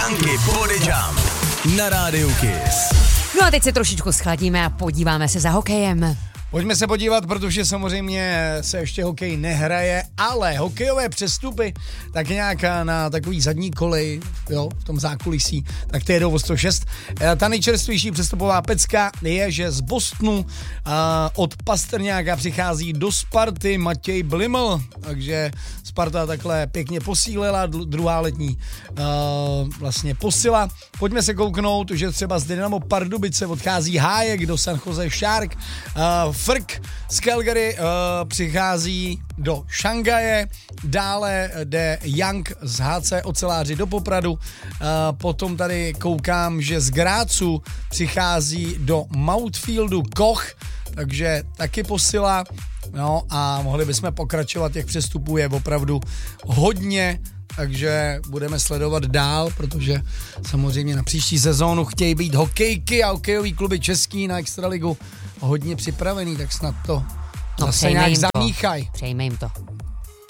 Junkie Body Jump na rádiu Kiss. No a teď se trošičku schladíme a podíváme se za hokejem. Pojďme se podívat, protože samozřejmě se ještě hokej nehraje, ale hokejové přestupy tak nějak na takový zadní kolej, jo, v tom zákulisí, tak ty jedou o 106. Ta nejčerstvější přestupová pecka je, že z Bostonu od Pastrňáka přichází do Sparty Matěj Bliml, takže Sparta takhle pěkně posílila, druhá letní vlastně posila. Pojďme se kouknout, že třeba z Dynamo Pardubice odchází Hájek do San Jose Shark, Frk z Calgary přichází do Šangaje, dále jde Young z HC Oceláři do Popradu, potom tady koukám, že z Grácu přichází do Mountfieldu Koch, takže taky posila, no a mohli bychom pokračovat, těch přestupů je opravdu hodně, takže budeme sledovat dál, protože samozřejmě na příští sezónu chtějí být hokejky a hokejový kluby český na Extraligu hodně připravený, tak snad to zase nějak zamíchaj. Přejme jim to.